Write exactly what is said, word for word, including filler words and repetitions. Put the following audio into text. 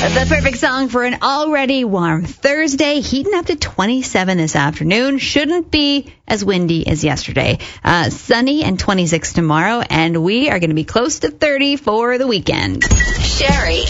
The perfect song for an already warm Thursday, heating up to twenty-seven this afternoon. Shouldn't be as windy as yesterday. Uh, sunny and twenty-six tomorrow, and we are going to be close to thirty for the weekend. Sherry